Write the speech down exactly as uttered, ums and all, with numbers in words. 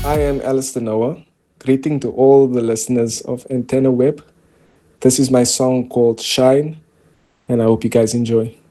I am Alistair Noah. Greeting to all the listeners of Antenna Web. This is my song called Shine, and I hope you guys enjoy.